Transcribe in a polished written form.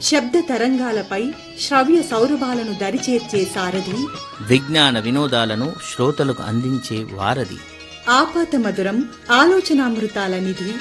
శబ్ద తరంగాలపై శ్రవ్య సౌరభాలను దరిచేర్చే సారథి, విజ్ఞాన వినోదాలను శ్రోతలకు అందించే వారధి, ఆపాత మధురం ఆలోచనామృతాల నిధి,